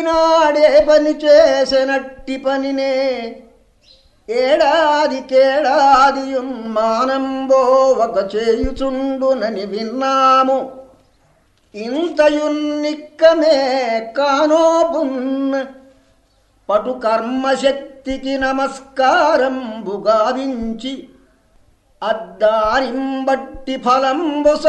పుట్టినాడే పని చేసినట్టి పనినే ఏడాదికేడాది మానంబోవక చేయుచుండునని విన్నాము. ఇంతయున్నిక్కమే కానోపున్న పటు కర్మశక్తికి నమస్కారంబు గావించి అద్దారింబట్టి ఫలంబు